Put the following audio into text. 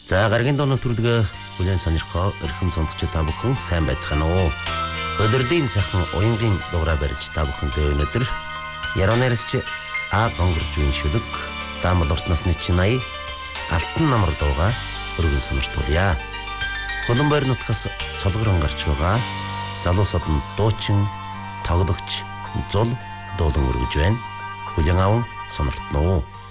За гаргийн дооно төрөлгөө бүлээн сонирхоо эрхэм сонсогч та бүхэн сайн байцгаана уу? Өдөрлийн сайхан уянгийн дуурай барьж та бүхэндээ өнөөдөр яруу найрагч А гонгорж үн шүлэг даамал урт насны чинай алтан намар дууга өргөн сониртуулъя. Хуланбойр нутгаас цолгорон гарч байгаа залуусууд нь дуучин тоглогч зул дуулан өргөж байна. Бүлээн аван сониртно уу?